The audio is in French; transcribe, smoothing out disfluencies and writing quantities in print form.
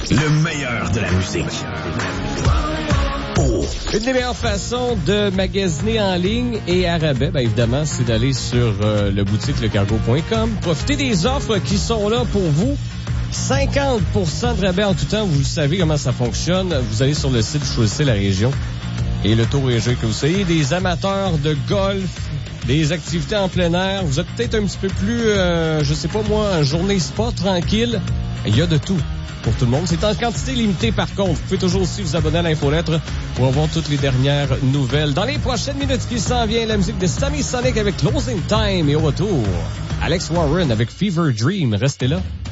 Le meilleur de la musique. Oh. Une des meilleures façons de magasiner en ligne et à rabais, bien évidemment, c'est d'aller sur le boutique lecargo.com. Profitez des offres qui sont là pour vous. 50% de rabais en tout temps. Vous savez comment ça fonctionne. Vous allez sur le site, vous choisissez la région et le tour est joué. Que vous soyez des amateurs de golf, des activités en plein air, vous êtes peut-être un petit peu plus, je sais pas moi, une journée spa tranquille. Il y a de tout pour tout le monde. C'est en quantité limitée par contre. Vous pouvez toujours aussi vous abonner à l'infolettre pour avoir toutes les dernières nouvelles. Dans les prochaines minutes qui s'en vient, la musique de Sammy Sonic avec Closing Time et au retour, Alex Warren avec Fever Dream. Restez là.